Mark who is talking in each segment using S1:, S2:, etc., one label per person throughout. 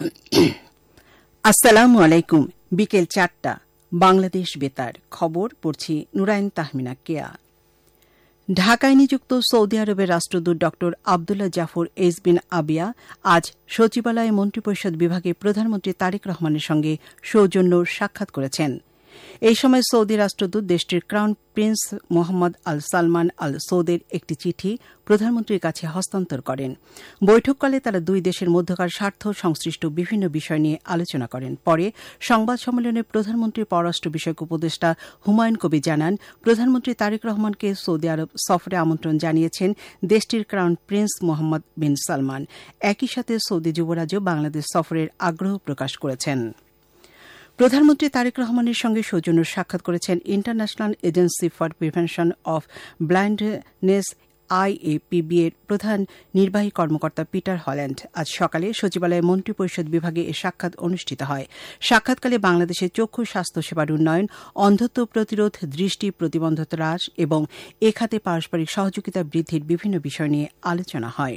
S1: আসসালামু আলাইকুম। বিকেল ৪টা বাংলাদেশ বেতার খবর পড়ছি নুরাইন তাহমিনা কেয়া। ঢাকায় নিযুক্ত সৌদি আরবের রাষ্ট্রদূত ড আবদুল্লাহ জাফর এইচ বিন আবিয়া আজ সচিবালয়ে মন্ত্রিপরিষদ বিভাগে প্রধানমন্ত্রী তারেক রহমানের সঙ্গে সৌজন্য সাক্ষাৎ করেছেন। এই সময় সৌদি রাষ্ট্রদূত দেশটির ক্রাউন প্রিন্স মোহাম্মদ আল সালমান আল সৌদের একটি চিঠি প্রধানমন্ত্রীর কাছে হস্তান্তর করেন। বৈঠককালে তারা দুই দেশের মধ্যকার স্বার্থ সংশ্লিষ্ট বিভিন্ন বিষয় নিয়ে আলোচনা করেন। পরে সংবাদ সম্মেলনে প্রধানমন্ত্রীর পররাষ্ট্র বিষয়ক উপদেষ্টা হুমায়ুন কবির জানান, প্রধানমন্ত্রী তারেক রহমানকে সৌদি আরব সফরে আমন্ত্রণ জানিয়েছেন দেশটির ক্রাউন প্রিন্স মোহাম্মদ বিন সালমান। একই সাথে সৌদি যুবরাজও বাংলাদেশ সফরের আগ্রহ প্রকাশ করেছেন। প্রধানমন্ত্রী তারেক রহমানের সঙ্গে সৌজন্য সাক্ষাৎ করেছেন international agency for prevention of blindness IAPB এর প্রধান নির্বাহী কর্মকর্তা পিটার হল্যান্ড। আজ সকালে সচিবালয়ে মন্ত্রিপরিষদ বিভাগে এ সাক্ষাৎ অনুষ্ঠিত হয়। সাক্ষাৎকালে বাংলাদেশের চক্ষু স্বাস্থ্যসেবার উন্নয়ন, অন্ধত্ব প্রতিরোধ, দৃষ্টি প্রতিবন্ধকতা হ্রাস এবং এ খাতে পারস্পরিক সহযোগিতা বৃদ্ধির বিভিন্ন বিষয় নিয়ে আলোচনা হয়।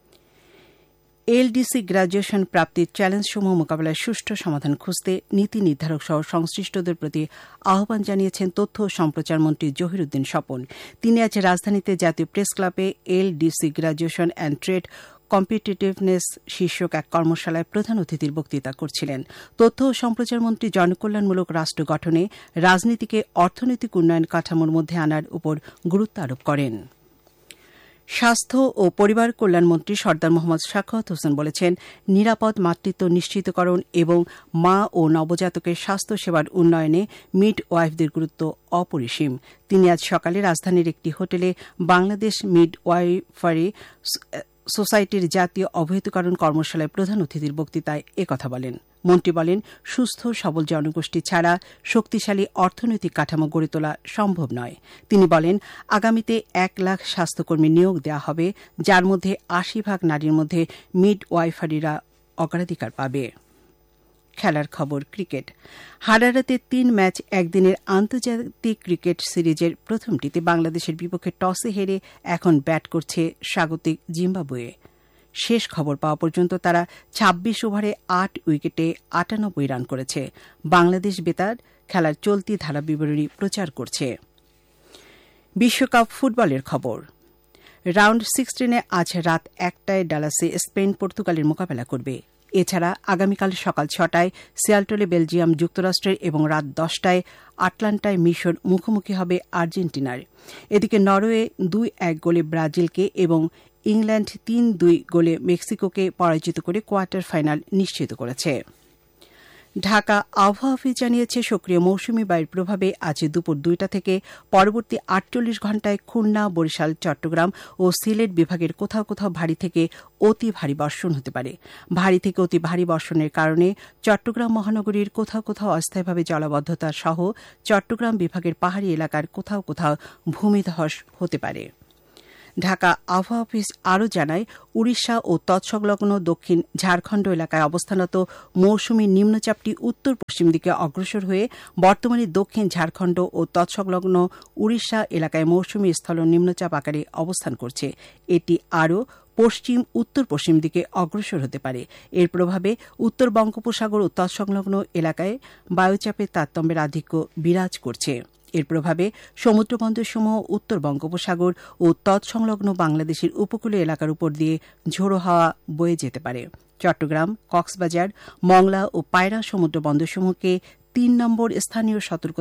S1: এলডিসি গ্র্যাজুয়েশন প্রাপ্তির চ্যালেঞ্জসমূহ মোকাবিলায় সুষ্ঠু সমাধান খুঁজতে নীতি নির্ধারক সহ সংশ্লিষ্টদের প্রতি আহ্বান জানিয়েছেন তথ্য ও সম্প্রচার মন্ত্রী জহিরুদ্দিন স্বপন। তিনি আজ রাজধানীতে জাতীয় প্রেস ক্লাবে LDC graduation and trade competitiveness শীর্ষক এক কর্মশালায় প্রধান অতিথির বক্তৃতা করছিলেন। তথ্য ও সম্প্রচার মন্ত্রী জনকল্যাণমূলক রাষ্ট্র গঠনে রাজনীতিকে অর্থনৈতিক উন্নয়ন কাঠামোর মধ্যে আনার উপর গুরুত্ব আরোপ করেন। স্বাস্থ্য ও পরিবার কল্যাণমন্ত্রী সর্দার মোহাম্মদ সাখাওয়াত হোসেন বলেছেন, নিরাপদ মাতৃত্ব নিশ্চিতকরণ এবং মা ও নবজাতকের স্বাস্থ্যসেবার উন্নয়নে মিড ওয়াইফদের গুরুত্ব অপরিসীম। তিনি আজ সকালে রাজধানীর একটি হোটেলে বাংলাদেশ মিড ওয়াইফারি সোসাইটির জাতীয় অবহিতকরণ কর্মশালায় প্রধান অতিথির বক্তৃতায় একথা বলেন। মন্ত্রী বলেন, সুস্থ সবল জনগোষ্ঠী ছাড়া শক্তিশালী অর্থনৈতিক কাঠামো গড়ে তোলা সম্ভব নয়। তিনি বলেন, আগামীতে ১ লাখ স্বাস্থ্যকর্মী নিয়োগ দেওয়া হবে, যার মধ্যে ৮০% নারীর মধ্যে মিড ওয়াইফারিরা অগ্রাধিকার পাবে। খেলার খবর ক্রিকেট। হারারাতে ৩ ম্যাচ একদিনের আন্তর্জাতিক ক্রিকেট সিরিজের প্রথমটিতে বাংলাদেশের বিপক্ষে টসে হেরে এখন ব্যাট করছে স্বাগতিক জিম্বাবুয়ে। শেষ খবর পাওয়া পর্যন্ত তারা ২৬ ওভারে ৮ উইকেটে ৯৮ রান করেছে। বাংলাদেশ বেতার খেলার চলতি ধারা বিবরণী প্রচার করছে। বিশ্বকাপ ফুটবলের খবর। রাউন্ড 16 আজ রাত ১টায় ডালাসে স্পেন পর্তুগালের মোকাবেলা করবে। এছাড়া আগামীকাল সকাল ৬টায় সিয়াটলে বেলজিয়াম যুক্তরাষ্ট্রের এবং রাত ১০টায় আটলান্টায় মিশর মুখোমুখি হবে আর্জেন্টিনার। এদিকে নরওয়ে ২-১ গোলে ব্রাজিলকে এবং ইংল্যান্ড ৩-২ গোলে মেক্সিকোকে পরাজিত করে কোয়ার্টার ফাইনাল নিশ্চিত করেছে। ঢাকা আবহাওয়া অফিস জানিয়েছে, সক্রিয় মৌসুমী বায়ুর প্রভাবে আজ দুপুর ২টা থেকে পরবর্তী ৪৮ ঘণ্টায় খুলনা, বরিশাল, চট্টগ্রাম ও সিলেট বিভাগের কোথাও কোথাও ভারী থেকে অতি ভারী বর্ষণ হতে পারে। ভারী থেকে অতি ভারী বর্ষণের কারণে চট্টগ্রাম মহানগরীর কোথাও কোথাও অস্থায়ীভাবে জলাবদ্ধতা সহ চট্টগ্রাম বিভাগের পাহাড়ি এলাকার কোথাও কোথাও ভূমিধস হতে পারে। ঢাকা আবহাওয়া অফিস আরও জানায়, উড়িষ্যা ও তৎসংলগ্ন দক্ষিণ ঝাড়খণ্ড এলাকায় অবস্থানরত মৌসুমী নিম্নচাপটি উত্তর পশ্চিম দিকে অগ্রসর হয়ে বর্তমানে দক্ষিণ ঝাড়খণ্ড ও তৎসংলগ্ন উড়িষ্যা এলাকায় মৌসুমী স্থল নিম্নচাপ আকারে অবস্থান করছে। এটি আরও পশ্চিম উত্তর পশ্চিম দিকে অগ্রসর হতে পারে। এর প্রভাবে উত্তর বঙ্গোপসাগর ও তৎসংলগ্ন এলাকায় বায়ুচাপের তারতম্যের আধিক্য বিরাজ করছে। এর প্রভাবে সমুদ্রবন্দরসমূহ উত্তর বঙ্গোপসাগর ও তৎসংলগ্ন বাংলাদেশের উপকূলীয় এলাকার উপর দিয়ে ঝোড়ো হাওয়া বয়ে যেতে পারে। চট্টগ্রাম, কক্সবাজার, মংলা ও পায়রা সমুদ্র বন্দরসমূহকে ৩ নম্বর স্থানীয়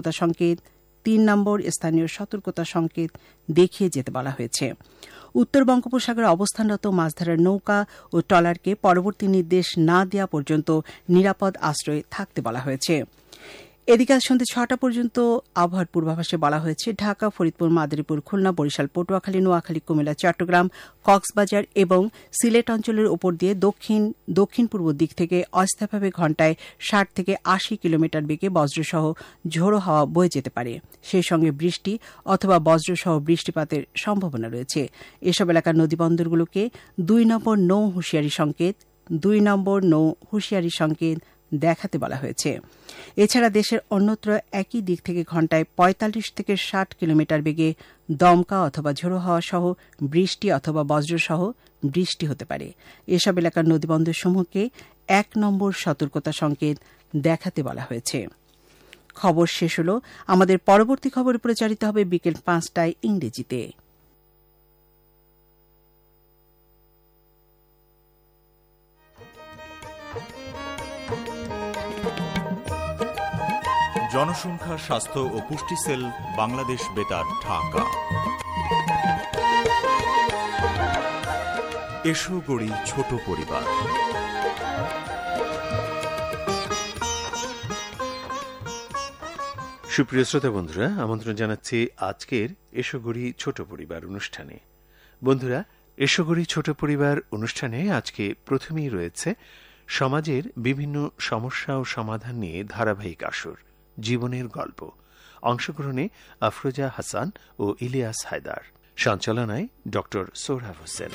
S1: সতর্কতা সংকেত দেখিয়ে যেতে বলা হয়েছে। উত্তর বঙ্গোপসাগরে অবস্থানরত মাছধরার নৌকা ও ট্রলারকে পরবর্তী নির্দেশ না দেওয়া পর্যন্ত নিরাপদ আশ্রয়ে থাকতে বলা হয়েছে। এদিকে আজ সন্ধ্যে ৬টা পর্যন্ত আবহাওয়ার পূর্বাভাসে বলা হয়েছে, ঢাকা, ফরিদপুর, মাদারীপুর, খুলনা, বরিশাল, পটুয়াখালী, নোয়াখালী, কুমিল্লা, চট্টগ্রাম, কক্সবাজার এবং সিলেট অঞ্চলের উপর দিয়ে দক্ষিণ পূর্ব দিক থেকে অস্থায়ীভাবে ঘণ্টায় ৬০ থেকে ৮০ কিলোমিটার বেগে বজ্রসহ ঝোড়ো হাওয়া বয়ে যেতে পারে। সেই সঙ্গে বৃষ্টি অথবা বজ্রসহ বৃষ্টিপাতের সম্ভাবনা রয়েছে। এসব এলাকার নদীবন্দরগুলোকে ২ নম্বর নৌ হুঁশিয়ারি সংকেত দেখাতে বলা হয়েছে। এছাড়া দেশের অন্যত্র একই দিক থেকে ঘণ্টায় ৪৫ থেকে ৬০ কিলোমিটার বেগে দমকা অথবা ঝোড়ো হাওয়া সহ বৃষ্টি অথবা বজ্রসহ বৃষ্টি হতে পারে। এসব এলাকার নদীবন্দরসমূহকে ১ নম্বর সতর্কতা সংকেত দেখাতে বলা হয়েছে। খবর শেষ হল। আমাদের পরবর্তী খবর প্রচারিত হবে বিকেল ৫টায় ইংরেজিতে।
S2: জনসংখ্যা, স্বাস্থ্য ও পুষ্টি সেল, বাংলাদেশ বেতার, ঢাকা। এসো গড়ি ছোট পরিবার।
S3: সুপ্রিয় শ্রোতা বন্ধুরা, আমন্ত্রণ জানাচ্ছি আজকের এসো গড়ি ছোট পরিবার অনুষ্ঠানে। বন্ধুরা, এসো গড়ি ছোট পরিবার অনুষ্ঠানে আজকে প্রথমেই রয়েছে সমাজের বিভিন্ন সমস্যা ও সমাধান নিয়ে ধারাবাহিক আসর, জীবনের গল্প। অংশগ্রহণে আফরোজা হাসান ও ইলিয়াস হায়দার। সঞ্চালনায় ড সোহরাব হোসেন।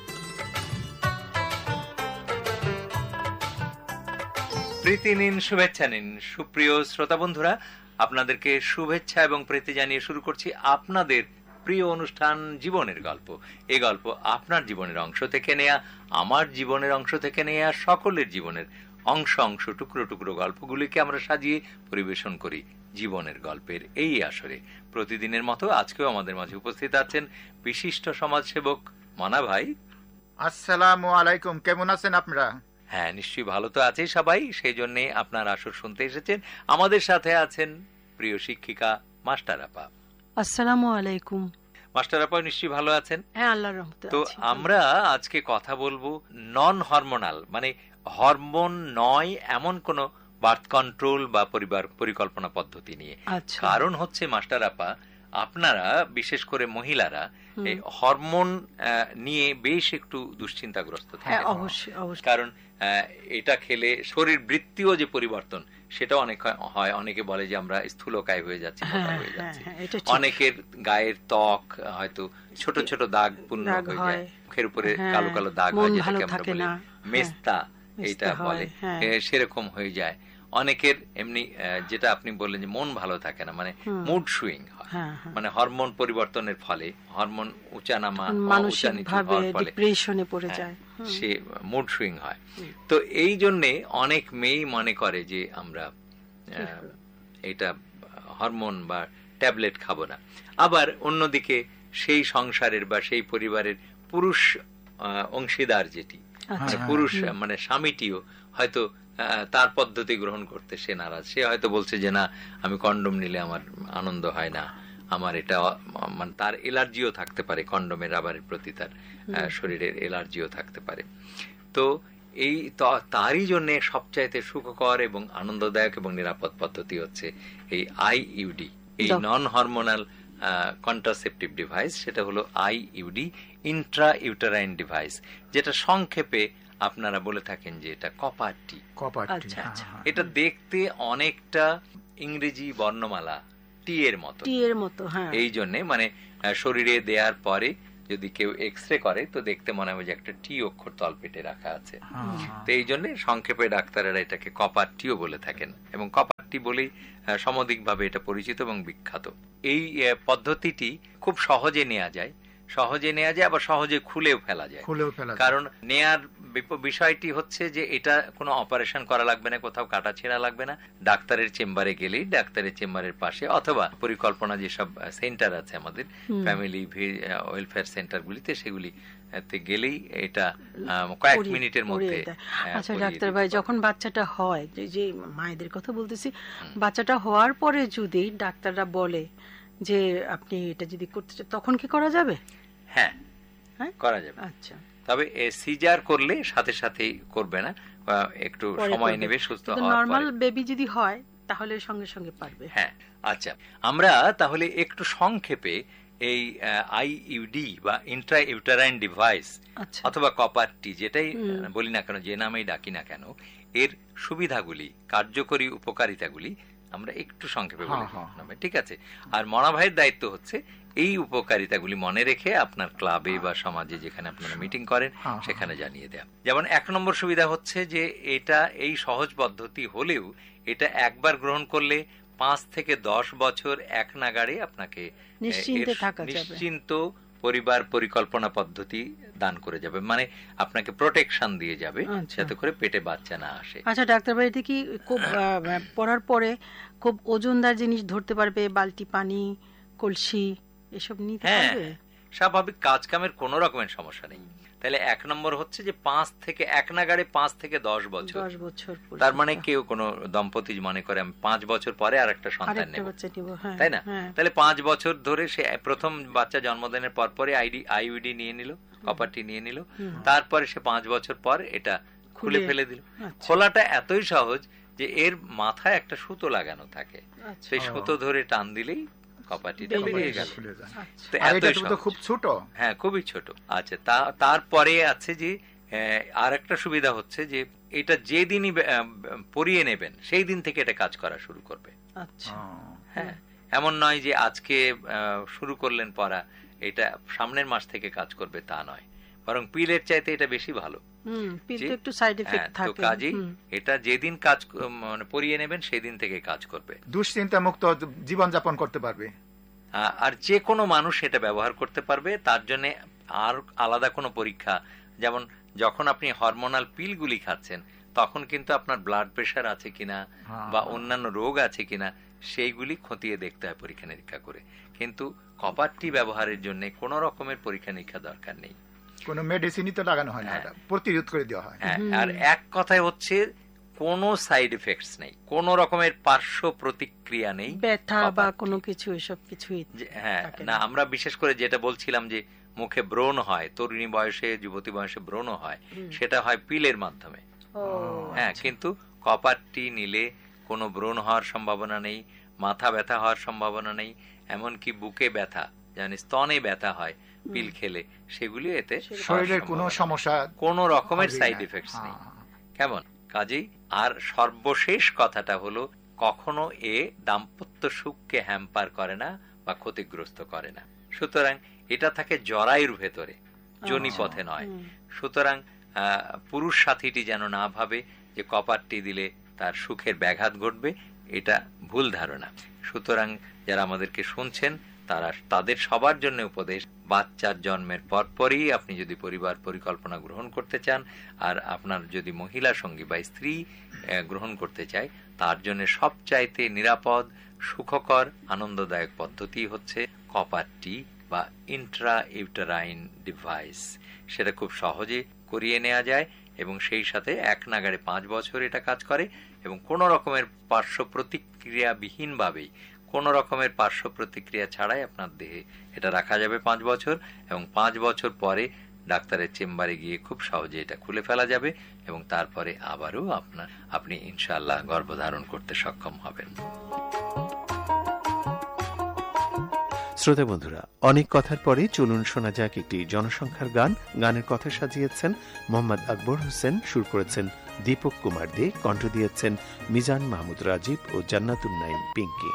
S4: প্রীতি নিন, শুভেচ্ছা নিন। সুপ্রিয় শ্রোতা বন্ধুরা, আপনাদেরকে শুভেচ্ছা এবং প্রীতি জানিয়ে শুরু করছি আপনাদের প্রিয় অনুষ্ঠান জীবনের গল্প। এই গল্প আপনার জীবনের অংশ থেকে নেয়া, আমার জীবনের অংশ থেকে নেয়া, সকলের জীবনের অংশ অংশ টুকরো টুকরো গল্পগুলিকে আমরা সাজিয়ে পরিবেশন করি জীবনের গল্পের এই আসরে। প্রতিদিনের মতো আজকেও আমাদের মাঝে উপস্থিত আছেন বিশিষ্ট সমাজসেবক মনা ভাই।
S5: আসসালামু আলাইকুম, কেমন আছেন আপনারা?
S4: হ্যাঁ, নিশ্চয়ই ভালো তো আছেই সবাই, সেই জন্য আপনার আসর শুনতে এসেছেন। আমাদের সাথে আছেন প্রিয় শিক্ষিকা মাস্টার আপা।
S6: আসসালামু আলাইকুম।
S4: মাস্টার আপা নিশ্চয়ই ভালো আছেন?
S6: হ্যাঁ, আল্লাহর রহমতে।
S4: তো আমরা আজকে কথা বলবো নন হরমোনাল, মানে হরমোন নয় এমন কোন বার্থ কন্ট্রোল বা পরিবার পরিকল্পনা পদ্ধতি নিয়ে। কারণ হচ্ছে মাস্টার আপা, আপনারা বিশেষ করে মহিলারা এই হরমোন নিয়ে বেশ একটু দুশ্চিন্তাগ্রস্ত থাকেন। কারণ এটা খেলে শরীর বৃত্তীয় যে পরিবর্তন সেটা অনেক হয়। অনেকে বলে যে আমরা স্থূলকায় হয়ে যাচ্ছি, অনেকের গায়ের ত্বক হয়তো ছোট ছোট দাগ পূর্ণ হয়ে যায়, মুখের উপরে কালো কালো দাগ হয়, যেটাকে আমরা বলি মেস্তা, এইটা বলে, সেরকম হয়ে যায়। অনেকের এমনি যেটা আপনি বললেন যে মন ভালো থাকে না, মানে মুড সুইং হয়, মানে হরমোন পরিবর্তনের ফলে হরমোন উঁচানামা সে মুড সুইং হয়। তো এই জন্যে অনেক মেয়েই মনে করে যে আমরা এটা হরমোন বা ট্যাবলেট খাবো না। আবার অন্যদিকে সেই সংসারের বা সেই পরিবারের পুরুষ অংশীদার যেটি, মানে পুরুষ মানে স্বামীটিও হয়তো তার পদ্ধতি গ্রহণ করতে সে নারাজ। সে হয়তো বলছে যে না, আমি কন্ডম নিলে আমার আনন্দ হয় না, আমার এটা, মানে তার এলার্জিও থাকতে পারে, কন্ডমের রাবারের প্রতি তার শরীরের এলার্জিও থাকতে পারে। তো এই তারই জন্য সবচাইতে সুখকর এবং আনন্দদায়ক এবং নিরাপদ পদ্ধতি হচ্ছে এই আইইউডি, এই নন হরমোনাল কন্ট্রাসেপটিভ ডিভাইস। সেটা হলো আইইউডি, ইন্ট্রা ইউটারাইন ডিভাইস, যেটা সংক্ষেপে আপনারা বলে থাকেন যে এটা কপার টি। এটা দেখতে অনেকটা ইংরেজি বর্ণমালা টি এর মতো। এই জন্য মানে শরীরে দেওয়ার পরে যদি কেউ এক্সরে করে তো দেখতে মনে হবে যে একটা টি অক্ষর তলপেটে রাখা আছে। তো এই জন্য সংক্ষেপে ডাক্তারেরা এটাকে কপার টিও বলে থাকেন, এবং কপার টি বলেই সমধিকভাবে এটা পরিচিত এবং বিখ্যাত। এই পদ্ধতিটি খুব সহজে নেওয়া যায়, আবার সহজে খুলেও ফেলা যায়। কারণ নেয়ার বিষয়টি হচ্ছে যে এটা কোনো অপারেশন করা লাগবে না, কোথাও কাটা ছেঁড়া লাগবে না। ডাক্তারের চেম্বারে গেলেই, ডাক্তারের চেম্বারের পাশে অথবা পরিকল্পনা যেসব সেন্টার আছে আমাদের ফ্যামিলি ওয়েলফেয়ার সেন্টারগুলিতে, সেগুলি গেলেই এটা কয়েক মিনিটের মধ্যে।
S6: আচ্ছা ডাক্তার ভাই, যখন বাচ্চাটা হয়, যে মায়েদের কথা বলতেছি, বাচ্চাটা হওয়ার পরে যদি ডাক্তাররা বলে যে আপনি এটা যদি করতে চান, তখন কি করা যাবে?
S4: হ্যাঁ, করা যাবে। আচ্ছা, তবে সিজার করলে সাথে সাথেই করবে না, একটু সময় নেবে সুস্থ হওয়ার পরে।
S6: নরমাল বেবি যদি হয় তাহলে সঙ্গে সঙ্গে পারবে।
S4: হ্যাঁ, আচ্ছা, আমরা তাহলে একটু সংক্ষেপে এই আইইউডি বা ইন্ট্রা ইউটারাইন ডিভাইস অথবা কপার টি, যেটাই বলি না কেন, যে নামেই ডাকি না কেন, এর সুবিধাগুলি, কার্যকরী উপকারিতাগুলি আমরা একটু সংক্ষেপে বলি, ঠিক আছে? আর মনা ভাইয়ের দায়িত্ব হচ্ছে এই উপকারিতাগুলি মনে রেখে আপনার ক্লাবে বা সমাজে যেখানে আপনারা মিটিং করেন সেখানে জানিয়ে দেয়া। যেমন 1 নম্বর সুবিধা হচ্ছে যে এটা এই সহজ পদ্ধতি হলেও এটা একবার গ্রহণ করলে 5 থেকে 10 বছর এক নাগাড়ে আপনাকে নিশ্চিন্ত পরিবার পরিকল্পনা পদ্ধতি দান করে যাবে, মানে আপনাকে প্রোটেকশন দিয়ে যাবে যাতে করে পেটে বাচ্চা না আসে।
S6: আচ্ছা ডাক্তার ভাই, এটা কি খুব পড়ার পরে খুব ওজনদার জিনিস ধরতে পারবে, বালতি পানি, কলসি এসব নিতে পারবে?
S4: স্বাভাবিক কাজ কামের কোনো রকমের সমস্যা নেই। তাহলে 1 নম্বর হচ্ছে যে 5 থেকে এক নাগাড়ে 5 থেকে 10 বছর। তার মানে কেউ কোনো দম্পতি মনে করে আমি 5 বছর পরে আর একটা সন্তান নেব, তাই না? তাহলে 5 বছর ধরে সে প্রথম বাচ্চা জন্মদিনের পরপরই আইইউডি নিয়ে নিল, কপারটি নিয়ে নিল, তারপরে সে 5 বছর পর এটা খুলে ফেলে দিল। খোলাটা এতই সহজ যে এর মাথায় একটা সুতো লাগানো থাকে, সেই সুতো ধরে টান দিলেই কপাটিটা বেরিয়ে গেল।
S5: খুব ছোট,
S4: হ্যাঁ খুবই ছোট। আচ্ছা, তারপরে আছে যে আর একটা সুবিধা হচ্ছে যে এটা যেদিনই পরিয়ে নেবেন সেই দিন থেকে এটা কাজ করা শুরু করবে।
S6: আচ্ছা,
S4: হ্যাঁ, এমন নয় যে আজকে শুরু করলেন পড়া এটা সামনের মাস থেকে কাজ করবে তা নয়, বরং পিলের চাইতে এটা বেশি ভালো। কাজেই এটা যেদিন কাজ মানে পরিয়ে নেবেন সেই দিন থেকে কাজ করবে,
S5: দুশ্চিন্তা মুক্ত জীবনযাপন করতে পারবে।
S4: আর যে কোনো মানুষ এটা ব্যবহার করতে পারবে। তার জন্য আর আলাদা কোনো পরীক্ষা, যেমন যখন আপনি হরমোনাল পিলগুলি খাচ্ছেন তখন কিন্তু আপনার ব্লাড প্রেশার আছে কিনা বা অন্যান্য রোগ আছে কিনা সেইগুলি খতিয়ে দেখতে হয় পরীক্ষা নিরীক্ষা করে। কিন্তু কপারটি ব্যবহারের জন্য কোনো রকমের পরীক্ষা নিরীক্ষা দরকার নেই,
S5: কোনো মেডিসিনই তো লাগানো হয় না, প্রতিরোধ করে দেওয়া হয়।
S4: আর এক কথায় হচ্ছে কোনো সাইড এফেক্টস নেই, কোন রকমের পার্শ্ব প্রতিক্রিয়া নেই,
S6: ব্যথা বা কোনো কিছু এসব কিছুই।
S4: হ্যাঁ, না আমরা বিশেষ করে যেটা বলছিলাম যে মুখে ব্রণ হয়, তরুণী বয়সে যুবতী বয়সে ব্রণ হয়, সেটা হয় পিলের মাধ্যমে। হ্যাঁ, কিন্তু কপারটি নিলে কোনো ব্রণ হওয়ার সম্ভাবনা নেই, মাথা ব্যথা হওয়ার সম্ভাবনা নেই, এমনকি বুকে ব্যথা, যেমন স্তনে ব্যথা হয় পিল খেলে, সেগুলি এতে
S5: শরীরের কোনো সমস্যা,
S4: কোনো রকমের সাইড এফেক্টস নেই। কেমন? কাজেই আর সর্বশেষ কথাটা হলো কখনো এ দাম্পত্য সুখকে হ্যাম্পার করে না বা ক্ষতিগ্রস্ত করে না। সুতরাং এটা থাকে জরায়ুর ভেতরে, যোনিপথে নয়। সুতরাং পুরুষ সাথীটি যেন না ভাবে যে কপারটি দিলে তার সুখের ব্যাঘাত ঘটবে, এটা ভুল ধারণা। সুতরাং যারা আমাদেরকে শুনছেন তাদের সবার জন্য উপদেশ, বাচ্চার জন্মের পরপরই আপনি যদি পরিবার পরিকল্পনা গ্রহণ করতে চান, আর আপনার যদি মহিলা সঙ্গী বা স্ত্রী গ্রহণ করতে চায়, তার জন্য সবচাইতে নিরাপদ, সুখকর, আনন্দদায়ক পদ্ধতি হচ্ছে কপারটি বা ইন্ট্রা ইউটেরাইন ডিভাইস। সেটা খুব সহজে করিয়ে নেওয়া যায় এবং সেই সাথে এক নাগাড়ে 5 বছর এটা কাজ করে এবং কোনো রকমের পার্শ্ব প্রতিক্রিয়া বিহীনভাবেই, কোন রকমের পার্শ্ব প্রতিক্রিয়া ছাড়াই আপনার দেহে এটা রাখা যাবে 5 বছর, এবং 5 বছর পরে ডাক্তারের চেম্বারে গিয়ে খুব সহজে এটা খুলে ফেলা যাবে এবং তারপরে আবারও আপনি ইনশাআল্লাহ গর্ভধারণ করতে সক্ষম হবেন।
S3: শ্রোতা বন্ধুরা, অনেক কথার পরে চলুন শোনা যাক একটি জনসংখ্যার গান। গানের কথা সাজিয়েছেন মোহাম্মদ আকবর হোসেন, সুর করেছেন দীপক কুমার দে, কণ্ঠ দিয়েছেন মিজান মাহমুদ রাজীব ও জান্নাতুন নাইম পিঙ্কি।